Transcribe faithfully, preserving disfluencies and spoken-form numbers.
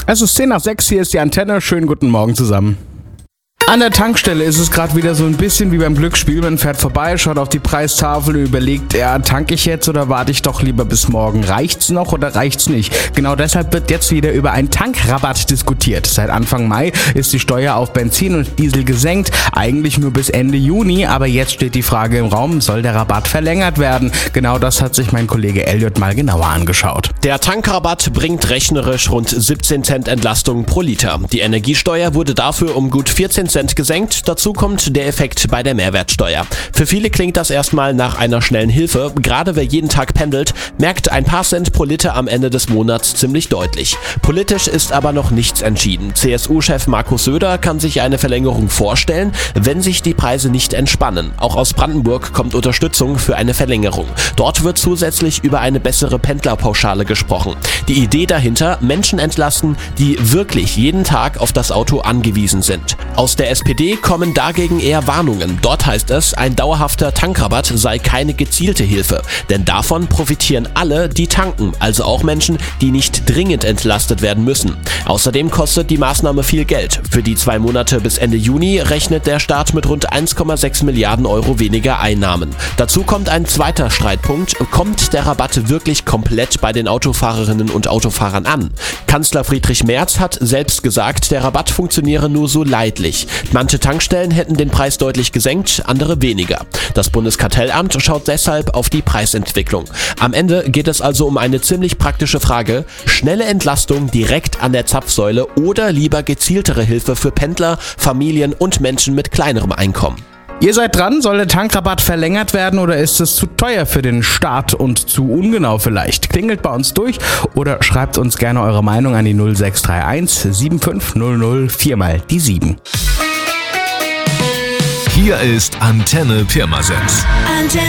Es ist zehn nach sechs, hier ist die Antenne. Schönen guten Morgen zusammen. An der Tankstelle ist es gerade wieder so ein bisschen wie beim Glücksspiel. Man fährt vorbei, schaut auf die Preistafel und überlegt, ja, tanke ich jetzt oder warte ich doch lieber bis morgen? Reicht's noch oder reicht's nicht? Genau deshalb wird jetzt wieder über einen Tankrabatt diskutiert. Seit Anfang Mai ist die Steuer auf Benzin und Diesel gesenkt, eigentlich nur bis Ende Juni, aber jetzt steht die Frage im Raum, soll der Rabatt verlängert werden? Genau das hat sich mein Kollege Elliot mal genauer angeschaut. Der Tankrabatt bringt rechnerisch rund siebzehn Cent Entlastung pro Liter. Die Energiesteuer wurde dafür um gut vierzehn Cent gesenkt. Dazu kommt der Effekt bei der Mehrwertsteuer. Für viele klingt das erstmal nach einer schnellen Hilfe. Gerade wer jeden Tag pendelt, merkt ein paar Cent pro Liter am Ende des Monats ziemlich deutlich. Politisch ist aber noch nichts entschieden. C S U-Chef Markus Söder kann sich eine Verlängerung vorstellen, wenn sich die Preise nicht entspannen. Auch aus Brandenburg kommt Unterstützung für eine Verlängerung. Dort wird zusätzlich über eine bessere Pendlerpauschale gesprochen. Die Idee dahinter, Menschen entlasten, die wirklich jeden Tag auf das Auto angewiesen sind. Aus der S P D kommen dagegen eher Warnungen. Dort heißt es, ein dauerhafter Tankrabatt sei keine gezielte Hilfe. Denn davon profitieren alle, die tanken, also auch Menschen, die nicht dringend entlastet werden müssen. Außerdem kostet die Maßnahme viel Geld. Für die zwei Monate bis Ende Juni rechnet der Staat mit rund eins Komma sechs Milliarden Euro weniger Einnahmen. Dazu kommt ein zweiter Streitpunkt. Kommt der Rabatt wirklich komplett bei den Autofahrerinnen und Autofahrern an? Kanzler Friedrich Merz hat selbst gesagt, der Rabatt funktioniere nur so leidlich. Manche Tankstellen hätten den Preis deutlich gesenkt, andere weniger. Das Bundeskartellamt schaut deshalb auf die Preisentwicklung. Am Ende geht es also um eine ziemlich praktische Frage: schnelle Entlastung direkt an der Zapfsäule oder lieber gezieltere Hilfe für Pendler, Familien und Menschen mit kleinerem Einkommen? Ihr seid dran, soll der Tankrabatt verlängert werden oder ist es zu teuer für den Staat und zu ungenau vielleicht? Klingelt bei uns durch oder schreibt uns gerne eure Meinung an die null sechs drei eins sieben fünf null null vier mal die sieben. Hier ist Antenne Pirmasens.